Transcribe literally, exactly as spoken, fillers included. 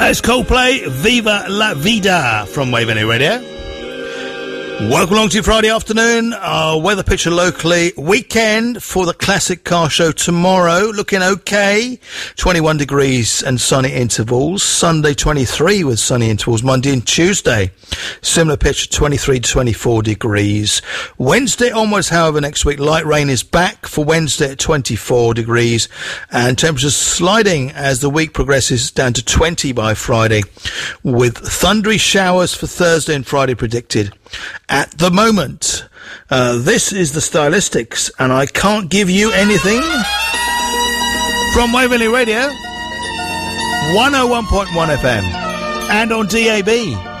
It's Coldplay, Viva La Vida from Waveney Radio. Welcome along to Friday afternoon. Our weather picture locally. Weekend for the Classic Car Show tomorrow. Looking okay. twenty-one degrees and sunny intervals. Sunday twenty-three with sunny intervals. Monday and Tuesday. Similar picture, twenty-three to twenty-four degrees. Wednesday onwards, however, next week, light rain is back for Wednesday at twenty-four degrees. And temperatures sliding as the week progresses down to twenty by Friday. With thundery showers for Thursday and Friday predicted. At the moment, uh, this is the Stylistics, and I can't give you anything from Waverley Radio, one oh one point one F M, and on D A B.